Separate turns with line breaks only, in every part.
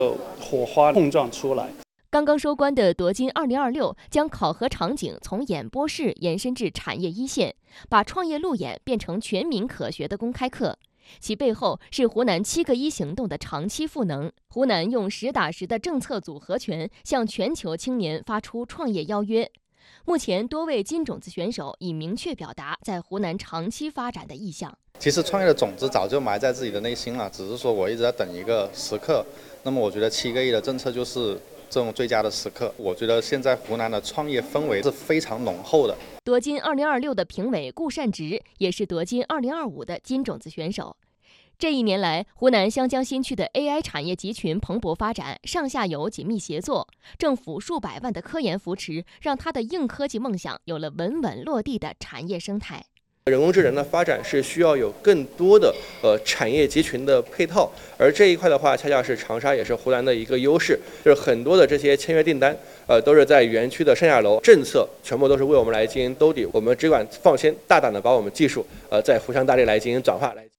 火花碰撞出来。
刚刚收官的夺金2026将考核场景从演播室延伸至产业一线，把创业路演变成全民可学的公开课。其背后是湖南7个1行动的长期赋能。湖南用实打实的政策组合拳向全球青年发出创业邀约。目前多位金种子选手已明确表达在湖南长期发展的意向。
其实创业的种子早就埋在自己的内心了，只是说我一直在等一个时刻。那么我觉得7个亿的政策就是这种最佳的时刻。我觉得现在湖南的创业氛围是非常浓厚的。
夺金2026的评委顾善植也是夺金2025的金种子选手。这一年来，湖南湘江新区的 AI 产业集群蓬勃发展，上下游紧密协作，政府数百万的科研扶持，让他的硬科技梦想有了稳稳落地的产业生态。
人工智能的发展是需要有更多的产业集群的配套，而这一块的话，恰恰是长沙也是湖南的一个优势，就是很多的这些签约订单，都是在园区的上下楼，政策全部都是为我们来进行兜底，我们只管放心大胆的把我们技术在湖湘大地来进行转化来。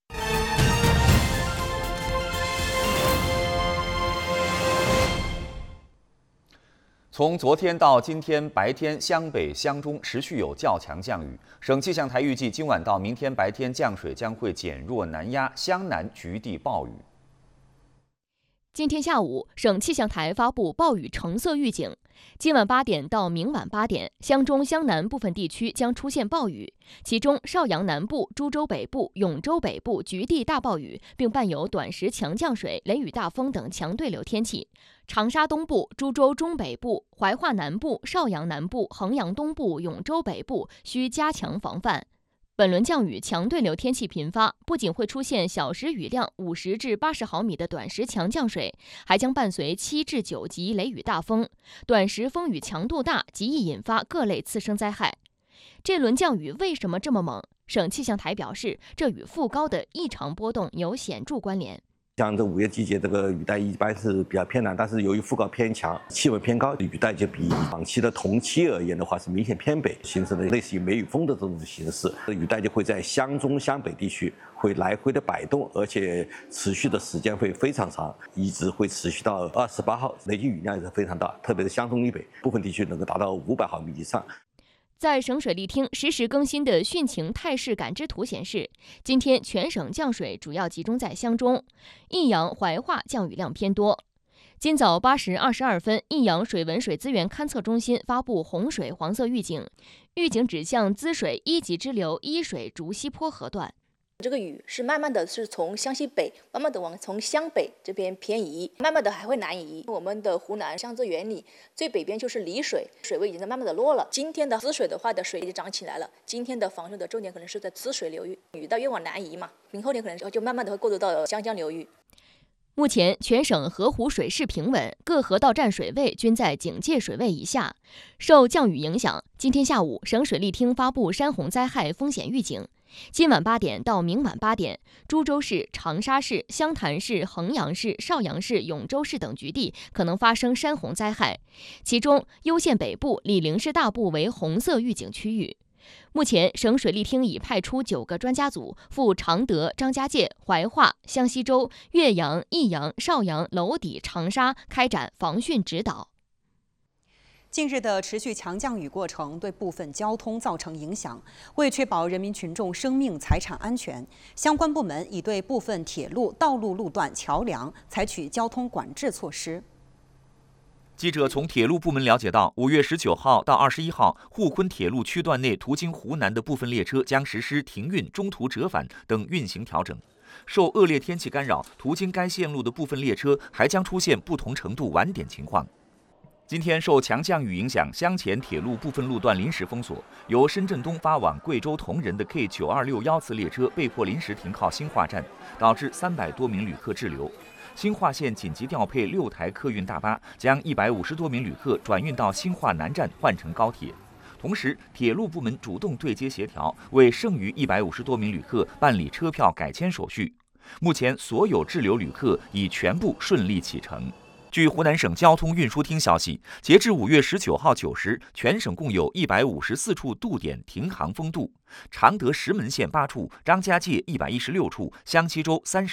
从昨天到今天白天，湘北、湘中持续有较强降雨。省气象台预计，今晚到明天白天降水将会减弱南压，湘南局地暴雨。
今天下午，省气象台发布暴雨橙色预警。今晚8点到明晚8点，湘中、湘南部分地区将出现暴雨，其中邵阳南部、株洲北部、永州北部局地大暴雨，并伴有短时强降水、雷雨大风等强对流天气。长沙东部、株洲中北部、怀化南部、邵阳南部、衡阳东部、永州北部需加强防范。本轮降雨强对流天气频发，不仅会出现小时雨量50至80毫米的短时强降水，还将伴随7至9级雷雨大风，短时风雨强度大，极易引发各类次生灾害。这轮降雨为什么这么猛？省气象台表示，这与副高的异常波动有显著关联。
像这5月季节，这个雨带一般是比较偏南，但是由于副高偏强，气温偏高，雨带就比往期的同期而言的话是明显偏北，形成了类似于梅雨风的这种形式。雨带就会在湘中、湘北地区会来回的摆动，而且持续的时间会非常长，一直会持续到28号，累计雨量也是非常大，特别是湘中以北部分地区能够达到500毫米以上。
在省水利厅实时更新的汛情态势感知图显示，今天全省降水主要集中在湘中、益阳、怀化降雨量偏多。今早8时22分，益阳水文水资源勘测中心发布洪水黄色预警，预警指向滋水1级支流伊水竹溪坡河段。
这个雨是慢慢的是从湘西北慢慢的从湘北这边偏移，慢慢的还会南移。我们的湖南湘浙源里最北边就是丽水，水位已经在慢慢的落了。今天的滋水的话的水已经涨起来了，今天的防汛的重点可能是在滋水流域，雨带越往南移嘛，明后天可能就慢慢的会过渡到湘江流域。
目前全省河湖水势平稳，各河道站水位均在警戒水位以下。受降雨影响，今天下午省水利厅发布山洪灾害风险预警。今晚8点到明晚8点，株洲市、长沙市、湘潭市、衡阳市、邵阳市、永州市等局地可能发生山洪灾害，其中攸县北部、醴陵市大部为红色预警区域。目前，省水利厅已派出9个专家组赴常德、张家界、怀化、湘西州、岳阳、益阳、邵阳、娄底、长沙开展防汛指导。
近日的持续强降雨过程对部分交通造成影响，为确保人民群众生命财产安全，相关部门已对部分铁路、道路路段、桥梁采取交通管制措施。
记者从铁路部门了解到，5月19号到21号，沪昆铁路区段内途经湖南的部分列车将实施停运、中途折返等运行调整。受恶劣天气干扰，途经该线路的部分列车还将出现不同程度晚点情况。今天受强降雨影响，湘黔铁路部分路段临时封锁，由深圳东发往贵州铜仁的 K926次列车被迫临时停靠兴化站，导致300多名旅客滞留。兴化县紧急调配6台客运大巴，将150多名旅客转运到兴化南站换乘高铁。同时，铁路部门主动对接协调，为剩余150多名旅客办理车票改签手续。目前，所有滞留旅客已全部顺利启程。据湖南省交通运输厅消息，截至5月19号9时，全省共有154处渡点停航封渡，常德石门县8处，张家界116处，湘西州30处。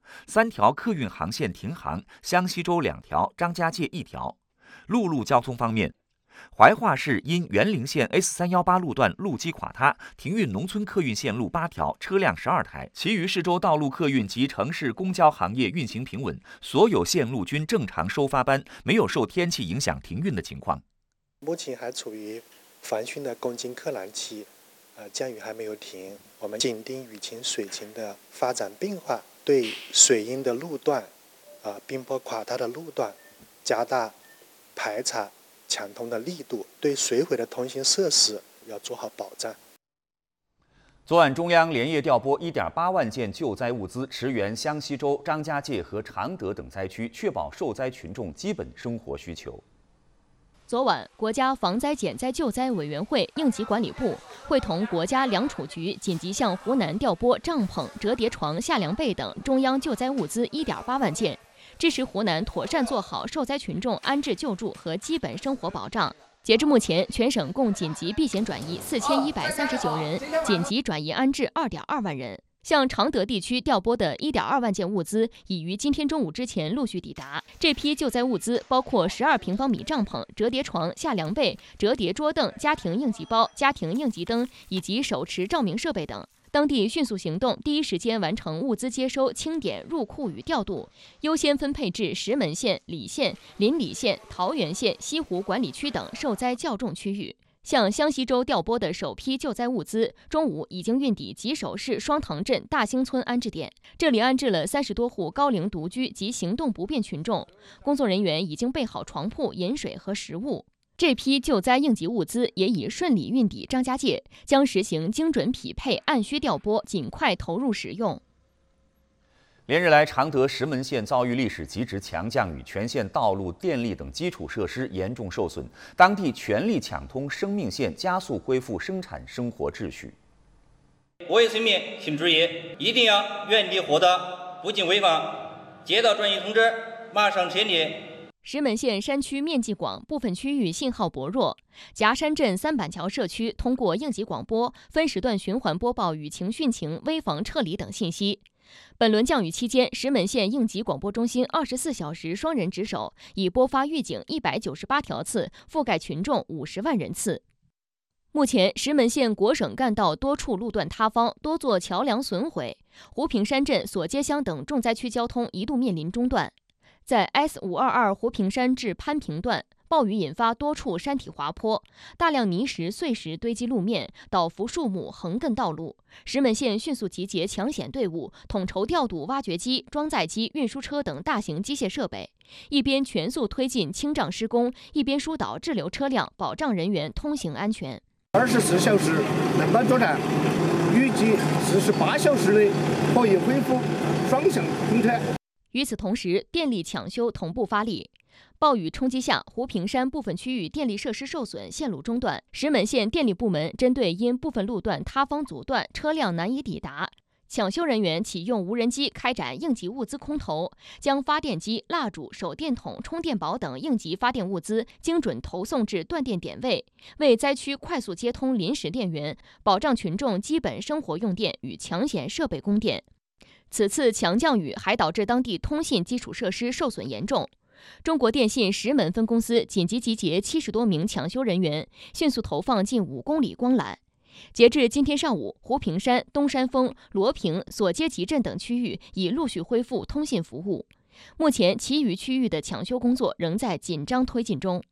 3条客运航线停航，香溪州2条，张家界1条。陆路交通方面，怀化市因沅陵县 S318 路段路基垮塌，停运农村客运线路8条，车辆12台。其余市州道路客运及城市公交行业运行平稳，所有线路均正常收发班，没有受天气影响停运的情况。
目前还处于防汛的攻坚克难期，降雨还没有停。我们紧盯雨情、水情的发展变化，对水阴的路段、冰坡垮塌的路段，加大排查抢通的力度，对水毁的通信设施要做好保障。
昨晚，中央连夜调拨1.8万件救灾物资，驰援香溪州、张家界和常德等灾区，确保受灾群众基本生活需求。
昨晚，国家防灾减灾救灾委员会应急管理部会同国家粮储局紧急向湖南调拨帐篷、折叠床、夏凉被等中央救灾物资1.8万件，支持湖南妥善做好受灾群众安置救助和基本生活保障。截至目前，全省共紧急避险转移4139人，紧急转移安置2.2万人。向常德地区调拨的1.2万件物资已于今天中午之前陆续抵达。这批救灾物资包括12平方米帐篷、折叠床、夏凉被、折叠桌凳、家庭应急包、家庭应急灯以及手持照明设备等。当地迅速行动，第一时间完成物资接收、清点、入库与调度，优先分配至石门县、澧县、临澧县、桃源县、西湖管理区等受灾较重区域。向香溪州调拨的首批救灾物资，中午已经运抵吉首市双塘镇大兴村安置点，这里安置了30多户高龄独居及行动不便群众，工作人员已经备好床铺、饮水和食物。这批救灾应急物资也已顺利运抵张家界，将实行精准匹配、按需调拨，尽快投入使用。
连日来，常德石门县遭遇历史极值强降雨，全县道路、电力等基础设施严重受损，当地全力抢通生命线，加速恢复生产生活秩序。
国有层面请注意，一定要原地获得，不进违法。接到转移通知，马上撤离。
石门县山区面积广，部分区域信号薄弱。夹山镇三板桥社区通过应急广播分时段循环播报雨情汛情、危房撤离等信息。本轮降雨期间，石门县应急广播中心24小时双人值守，已播发预警198条次，覆盖群众50万人次。目前，石门县国省干道多处路段塌方，多座桥梁损毁，湖平山镇、索街乡等重灾区交通一度面临中断。在 S522 湖平山至潘平段，暴雨引发多处山体滑坡，大量泥石、碎石堆积路面，倒伏树木，横亘道路。石门县迅速集结抢险队伍，统筹调度挖掘机、装载机、运输车等大型机械设备，一边全速推进清障施工，一边疏导滞留车辆，保障人员通行安全。
24小时轮班作战，预计48小时内可以恢复双向通车。
与此同时，电力抢修同步发力。暴雨冲击下，湖平山部分区域电力设施受损，线路中断。石门县电力部门针对因部分路段塌方阻断，车辆难以抵达，抢修人员启用无人机开展应急物资空投，将发电机、蜡烛、手电筒、充电宝等应急发电物资精准投送至断电点位，为灾区快速接通临时电源，保障群众基本生活用电与抢险设备供电。此次强降雨还导致当地通信基础设施受损严重。中国电信石门分公司紧急集结70多名抢修人员，迅速投放近5公里光缆。截至今天上午，湖平山、东山峰、罗平、索街集镇等区域已陆续恢复通信服务。目前，其余区域的抢修工作仍在紧张推进中。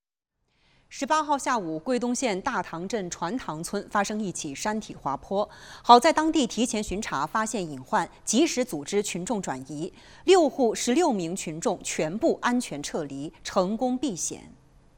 18号下午，贵东县大塘镇船塘村发生一起山体滑坡，好在当地提前巡查，发现隐患，及时组织群众转移，6户16名群众全部安全撤离，成功避险。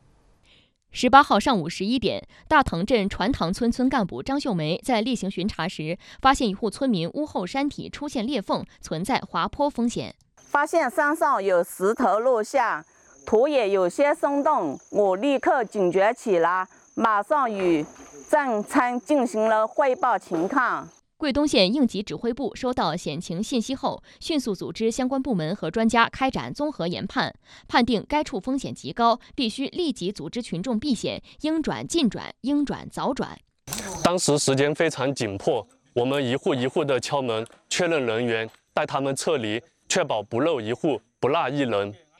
18号上午11点，大塘镇船塘村村干部张秀梅在例行巡查时，发现一户村民屋后山体出现裂缝，存在滑坡风险。
发现山上有石头落下，土也有些松动，我立刻警觉起来，马上与镇参进行了汇报情况。
贵东县应急指挥部收到险情信息后，迅速组织相关部门和专家开展综合研判，判定该处风险极高，必须立即组织群众避险，应转尽转，应转早转。
当时时间非常紧迫，我们一户一户的敲门确认人员， 带他们撤离，确保不漏一户、不落一人。